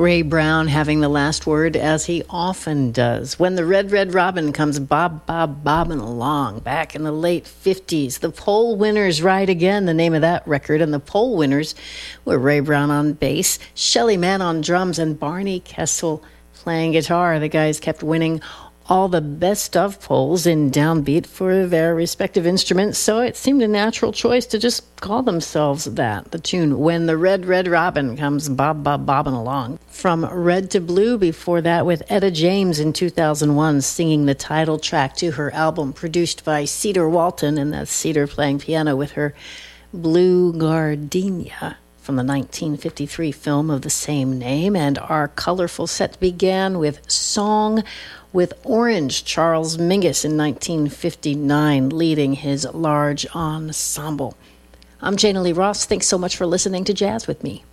Ray Brown having the last word, as he often does. When the Red, Red Robin comes bobbing along back in the late 50s. The Poll Winners Ride Again, the name of that record. And the Poll Winners were Ray Brown on bass, Shelly Manne on drums, and Barney Kessel playing guitar. The guys kept winning all the best of polls in downbeat for their respective instruments, so it seemed a natural choice to just call themselves that. The tune, When the Red, Red Robin Comes Bobbing Along. From Red to Blue, before that with Etta James in 2001, singing the title track to her album, produced by Cedar Walton, and that's Cedar playing piano with her Blue Gardenia, from the 1953 film of the same name. And our colorful set began with Song with Orange, Charles Mingus in 1959, leading his large ensemble. I'm Jana Lee Ross. Thanks so much for listening to Jazz with Me.